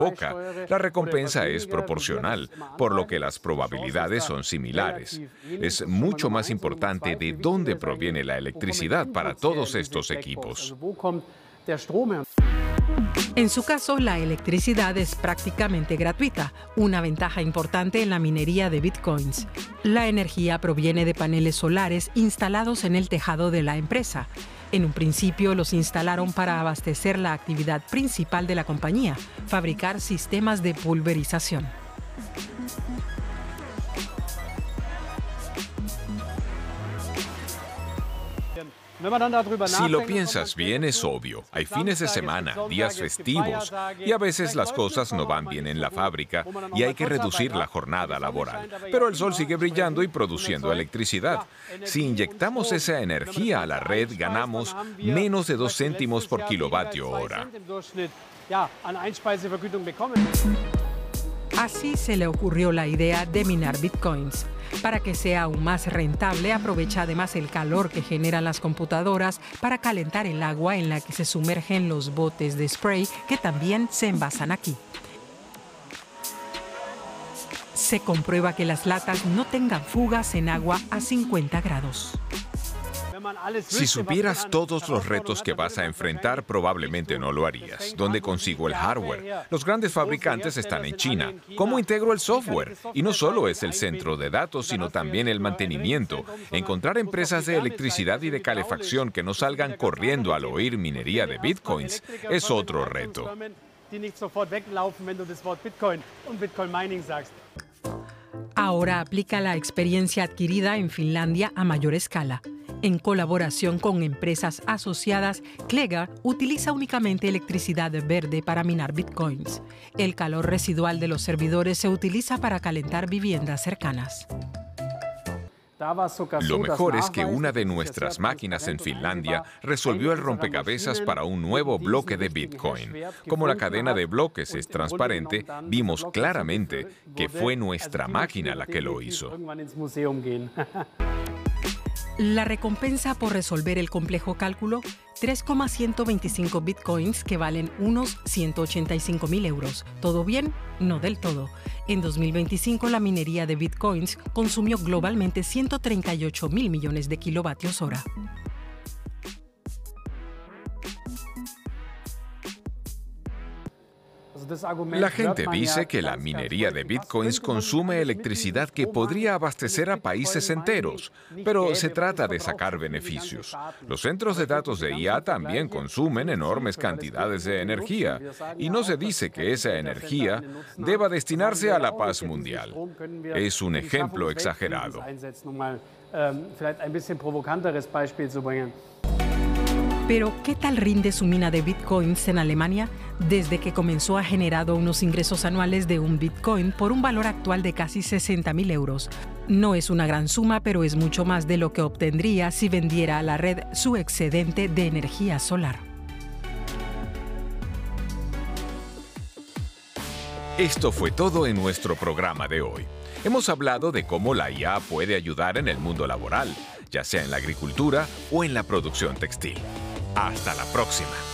poca, la recompensa es proporcional, por lo que las probabilidades son similares. Es mucho más importante de dónde proviene la electricidad para todos estos equipos. En su caso, la electricidad es prácticamente gratuita, una ventaja importante en la minería de bitcoins. La energía proviene de paneles solares instalados en el tejado de la empresa. En un principio los instalaron para abastecer la actividad principal de la compañía, fabricar sistemas de pulverización. Si lo piensas bien, es obvio. Hay fines de semana, días festivos, y a veces las cosas no van bien en la fábrica y hay que reducir la jornada laboral. Pero el sol sigue brillando y produciendo electricidad. Si inyectamos esa energía a la red, ganamos menos de 2 céntimos por kilovatio hora. Así se le ocurrió la idea de minar bitcoins. Para que sea aún más rentable, aprovecha además el calor que generan las computadoras para calentar el agua en la que se sumergen los botes de spray que también se envasan aquí. Se comprueba que las latas no tengan fugas en agua a 50 grados. Si supieras todos los retos que vas a enfrentar, probablemente no lo harías. ¿Dónde consigo el hardware? Los grandes fabricantes están en China. ¿Cómo integro el software? Y no solo es el centro de datos, sino también el mantenimiento. Encontrar empresas de electricidad y de calefacción que no salgan corriendo al oír minería de bitcoins es otro reto. Ahora aplica la experiencia adquirida en Finlandia a mayor escala. En colaboración con empresas asociadas, Clega utiliza únicamente electricidad verde para minar bitcoins. El calor residual de los servidores se utiliza para calentar viviendas cercanas. Lo mejor es que una de nuestras máquinas en Finlandia resolvió el rompecabezas para un nuevo bloque de Bitcoin. Como la cadena de bloques es transparente, vimos claramente que fue nuestra máquina la que lo hizo. La recompensa por resolver el complejo cálculo, 3,125 bitcoins que valen unos 185.000 euros. ¿Todo bien? No del todo. En 2025 la minería de bitcoins consumió globalmente 138.000 millones de kilovatios hora. La gente dice que la minería de bitcoins consume electricidad que podría abastecer a países enteros, pero se trata de sacar beneficios. Los centros de datos de IA también consumen enormes cantidades de energía, y no se dice que esa energía deba destinarse a la paz mundial. Es un ejemplo exagerado. Pero, ¿qué tal rinde su mina de bitcoins en Alemania? Desde que comenzó ha generado unos ingresos anuales de un bitcoin por un valor actual de casi 60.000 euros. No es una gran suma, pero es mucho más de lo que obtendría si vendiera a la red su excedente de energía solar. Esto fue todo en nuestro programa de hoy. Hemos hablado de cómo la IA puede ayudar en el mundo laboral, ya sea en la agricultura o en la producción textil. Hasta la próxima.